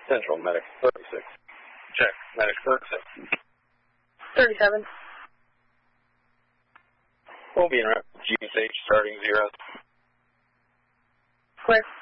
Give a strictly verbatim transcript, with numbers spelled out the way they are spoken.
Central, medic thirty-six. Check, medic thirty-six. thirty-seven. We'll be in G S H starting zero. Clear.